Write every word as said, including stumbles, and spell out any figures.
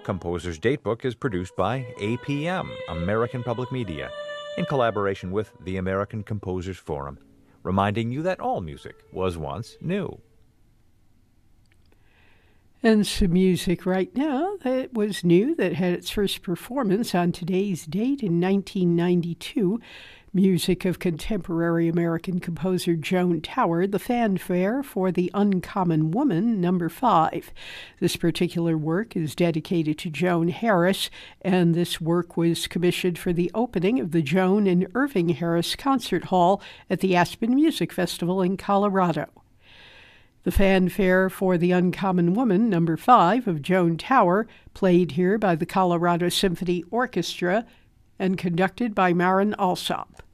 Composer's Datebook is produced by A P M, American Public Media, in collaboration with the American Composers Forum, reminding you that all music was once new. And some music right now that was new, that had its first performance on today's date in nineteen ninety-two. Music of contemporary American composer Joan Tower, the fanfare for The Uncommon Woman, number five. This particular work is dedicated to Joan Harris, and this work was commissioned for the opening of the Joan and Irving Harris Concert Hall at the Aspen Music Festival in Colorado. The fanfare for The Uncommon Woman, number five, of Joan Tower, played here by the Colorado Symphony Orchestra and conducted by Marin Alsop.